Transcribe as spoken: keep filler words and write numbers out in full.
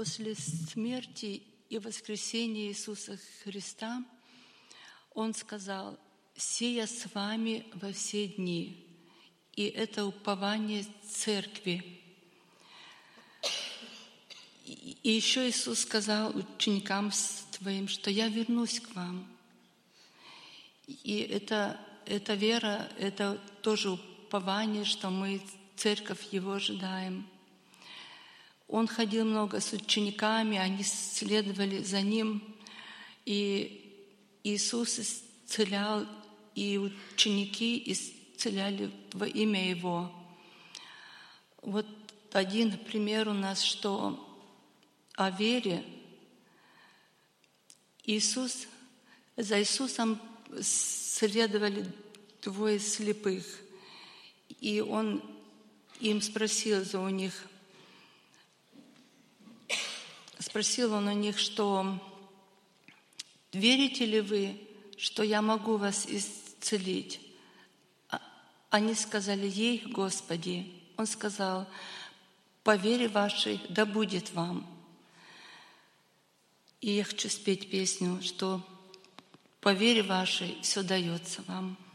После смерти и воскресения Иисуса Христа Он сказал: «Сия с вами во все дни». И это упование церкви. И еще Иисус сказал ученикам Своим, что «Я вернусь к вам». И это, эта вера, это тоже упование, что мы, церковь Его, ожидаем. Он ходил много с учениками, они следовали за Ним. И Иисус исцелял, и ученики исцеляли во имя Его. Вот один пример у нас, что о вере. Иисус, за Иисусом следовали двое слепых, и Он им спросил за у них, спросил Он у них, что верите ли вы, что я могу вас исцелить? Они сказали: ей, Господи. Он сказал: по вере вашей да будет вам. И я хочу спеть песню, что по вере вашей все дается вам.